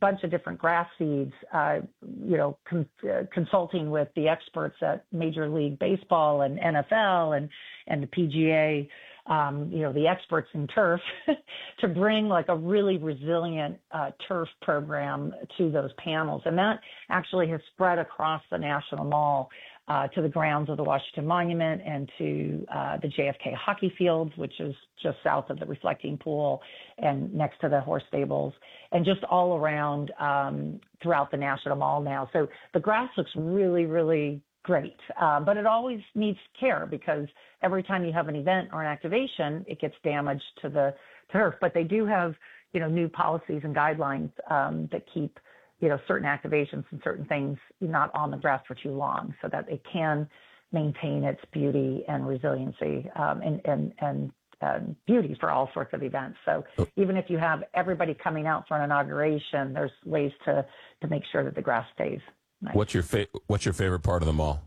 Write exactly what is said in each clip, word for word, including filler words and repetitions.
bunch of different grass seeds, uh, you know, con- uh, consulting with the experts at Major League Baseball and N F L and, and the P G A, um, you know, the experts in turf to bring like a really resilient uh, turf program to those panels. And that actually has spread across the National Mall uh, to the grounds of the Washington Monument and to uh, the J F K hockey fields, which is just south of the reflecting pool and next to the horse stables, and just all around um, throughout the National Mall now. So the grass looks really, really great, uh, but it always needs care because every time you have an event or an activation, it gets damaged to the turf. But they do have, you know, new policies and guidelines um, that keep, you know, certain activations and certain things not on the grass for too long, so that it can maintain its beauty and resiliency um, and and and uh, beauty for all sorts of events. So even if you have everybody coming out for an inauguration, there's ways to to make sure that the grass stays nice. What's your fa- What's your favorite part of the mall?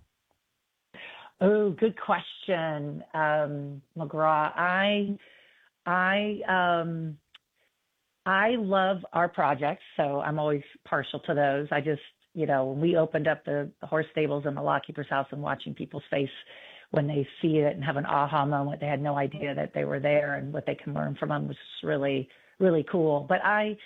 Oh, good question, um, McGraw. I I um, I love our projects, so I'm always partial to those. I just, you know, when we opened up the horse stables and the lockkeeper's house and watching people's face when they see it and have an aha moment, they had no idea that they were there and what they can learn from them was really, really cool. But I,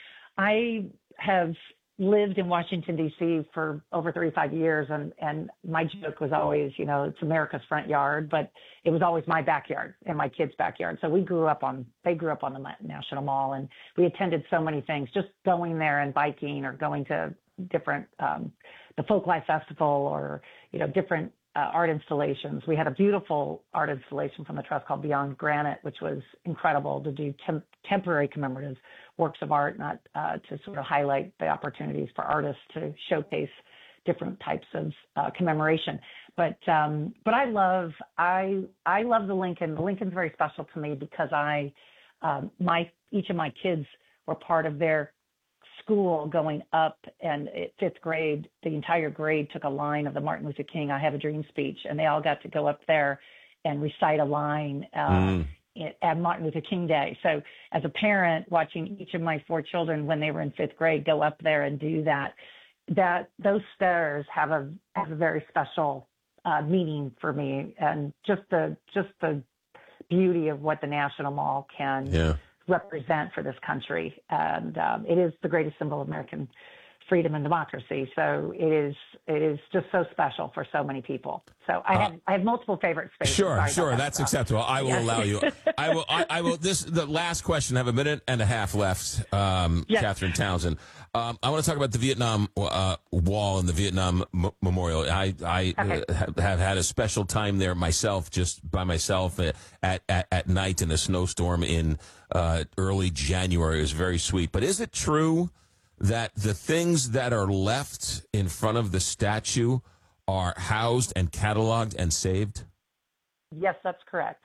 I have lived in Washington, D C for over thirty-five years. And, and my joke was always, you know, it's America's front yard, but it was always my backyard and my kids' backyard. So we grew up on, they grew up on the National Mall, and we attended so many things, just going there and biking or going to different, um, the Folklife Festival or, you know, different uh, art installations. We had a beautiful art installation from the Trust called Beyond Granite, which was incredible to do temp- temporary commemorative works of art, not uh, to sort of highlight the opportunities for artists to showcase different types of uh, commemoration. But um, but I love I I love the Lincoln. The Lincoln's very special to me because I um, my each of my kids were part of their school going up, and at fifth grade, the entire grade took a line of the Martin Luther King "I Have a Dream" speech, and they all got to go up there and recite a line. Uh, mm. at Martin Luther King Day. So as a parent watching each of my four children when they were in fifth grade go up there and do that, that those stairs have a, have a very special uh, meaning for me, and just the, just the beauty of what the National Mall can yeah. represent for this country. And um, it is the greatest symbol of American freedom and democracy. So it is it is just so special for so many people. So I have uh, I have multiple favorite spaces. Sure, Sorry sure, that that's stuff. acceptable. I will yeah. allow you. I will. I, I will. This the last question. I have a minute and a half left. Um, yes. Catherine Townsend. Um, I want to talk about the Vietnam uh, Wall and the Vietnam M- Memorial. I I okay. uh, have, have had a special time there myself, just by myself at at, at night in a snowstorm in uh, early January. It was very sweet. But is it true that the things that are left in front of the statue are housed and cataloged and saved? Yes, that's correct.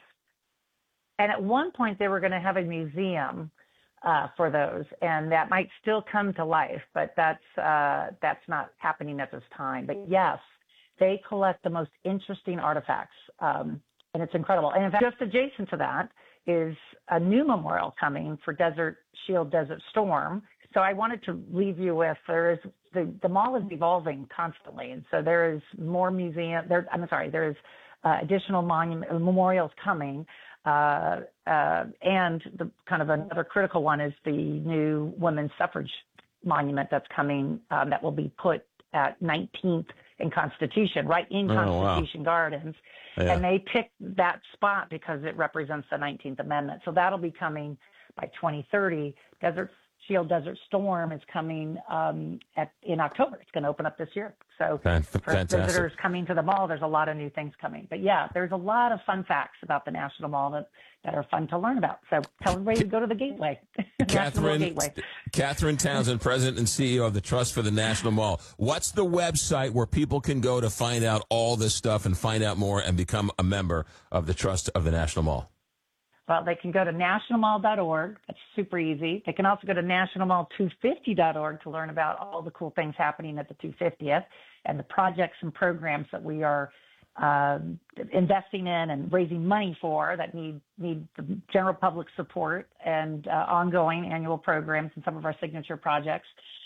And at one point, they were going to have a museum uh, for those, and that might still come to life, but that's uh, that's not happening at this time. But yes, they collect the most interesting artifacts, um, and it's incredible. And in fact, just adjacent to that is a new memorial coming for Desert Shield, Desert Storm. So I wanted to leave you with, there is, the, the mall is evolving constantly. And so there is more museum, there, I'm sorry, there's uh, additional monument, memorials coming. Uh, uh, and the kind of another critical one is the new women's suffrage monument that's coming um, that will be put at nineteenth and Constitution, right in oh, Constitution wow. Gardens. Yeah. And they picked that spot because it represents the nineteenth Amendment. So that'll be coming by twenty thirty. Desert Shield, Desert Storm is coming um, at in October. It's going to open up this year. So Fantastic. for visitors coming to the mall, there's a lot of new things coming. But yeah, there's a lot of fun facts about the National Mall that, that are fun to learn about. So tell everybody to go to the Gateway. Catherine, Gateway. Catherine Townsend, President and C E O of the Trust for the National Mall. What's the website where people can go to find out all this stuff and find out more and become a member of the Trust of the National Mall? Well, they can go to national mall dot org. That's super easy. They can also go to national mall two fifty dot org to learn about all the cool things happening at the two fiftieth and the projects and programs that we are um, investing in and raising money for that need need the general public support and uh, ongoing annual programs and some of our signature projects.